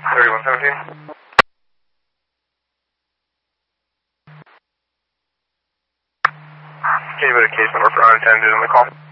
3117. Can you put a case number for unattended on the call?